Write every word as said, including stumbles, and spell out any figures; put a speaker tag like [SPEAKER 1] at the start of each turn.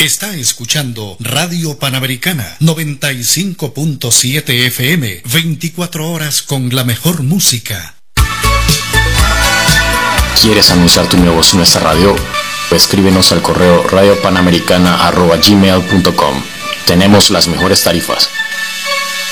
[SPEAKER 1] Está escuchando Radio Panamericana noventa y cinco punto siete F M, veinticuatro horas con la mejor música.
[SPEAKER 2] ¿Quieres anunciar tu negocio en esta radio? Escríbenos al correo radiopanamericana arroba gmail punto com. Tenemos las mejores tarifas.